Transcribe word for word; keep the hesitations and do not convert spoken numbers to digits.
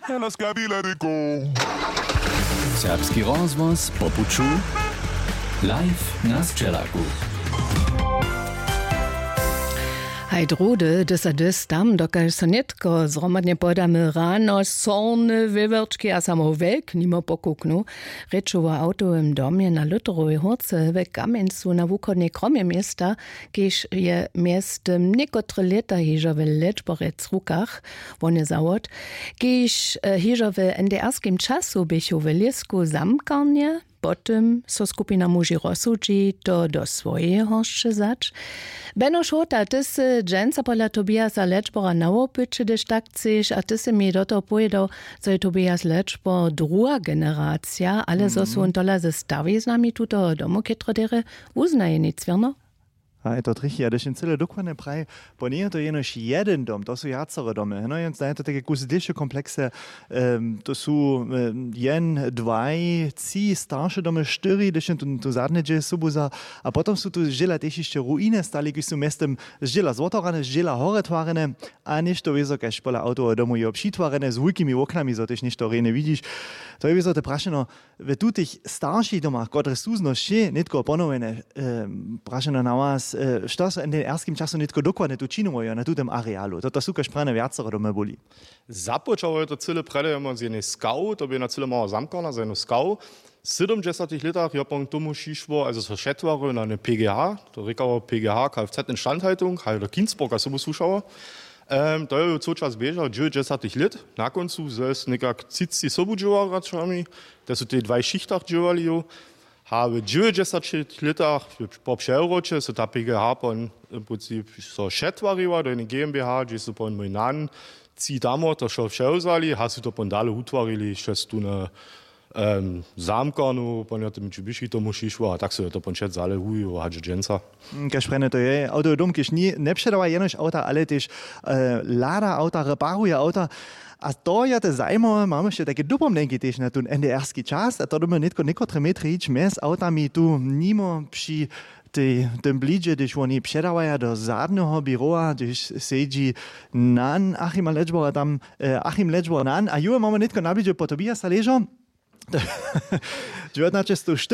Hellas Gabi, let it go. Serbski rozvoz popuču live na Sčelaku. Hajdrude, dys a dys tam, dokaj so netko zromadne podamy rano, sorne wywerczki, a samo welk nimo pokuknu. Rečuwa auto im domie na Luterowej Horce w Kamencu na wukodnej kromie miasta, kiež je miestem niekotre leta hižo w Lečborec rukach, wone zawod, kiež hižo w enderskim czasu bychu w Liesku zamkarnie, potem so skupina muži rozsudzi to do swojej hoszczy zacz. Beno Šota, ty si dženca pola Tobiasa Lečbora naopyczy, gdyż tak chceš, a ty si mi do toho povedal, co je Tobias Lečbor druga generacja, ale mm-hmm. so su on tola ze stawi z nami tuto domu, ketro dere uznaje nic vierno? A je to richtig, ja, když jen celé dokładne praje, bo nie to jenož jeden dom, to są jacere domy. No więc to takie kusidilsze komplekse, um, to są um, jen, dwaj, trzy starsze domy, cztery, když jen tu, tu zadne dzieje subuza, a potom są tu žela też jeszcze ruiny stali, když są miestem žela złotorane, žela hore twarene, a niż to wiedzą, kaž pola auto domu je obšitwarene, z wielkimi oknami, so też niż to rene widzisz. To je wiedzą te praszeno, w tutych starszych domach, które są znoście, nitko ponovene, um, praszeno na was, što so in den erskim času netko dokładne tu činimo na tutem arealu. Toto sú kaž prane viacero dome boli. Započalo je to celé predajemo z jednej skau, to by na celé malo zamkana za jednu skau. V sedemdesiatych letach je pong tomu šišvo, also so šetvaru na ne P G H, to rekao P G H, Kfz-Instandhaltung, halt Kinsburg, also Zuschauer. Um, to je co čas bežal, deväťdesiatych let. Na koncu zes nekak třicet sobu dživaračami, to sú tie dvaj šichtach dživali. A v deväťdesiatych letach po přeroče so ta P G H pon im Prinzip so šetvariva, do jednej GmbH, kde so pon môj nan, ci damo to šo všeuzali, ha su to pon dale utvarili, šest tu na um, zamkanu, pon je to Mitsubishi tomu šišvo, a tak so je to pon šet zale huju, a dženca. Kaž prene to je, auto dom, kiž nie, nepředava jenož auta, ale tež uh, lada auta, reparuje auta. A to je to zajmowe, mamy jeszcze takie dopomnenki też na ten enderski czas, a to domy netko nekotre metry iść mes autami tu nimo przy tym blidzie, gdyż oni przedawają do zadnego biura, gdyż siedzi nan Achim Lečbora tam, Achim Lečbor nan, a ju mamy netko na blidzie po Tobiasa leżą. dziewiętnaście sto